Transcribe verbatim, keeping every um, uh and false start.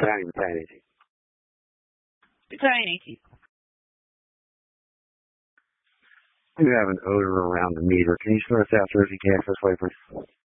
Tiny, tiny. Tiny. You have an odor around the meter. Can you sort us out, Jersey Gas, this way, please?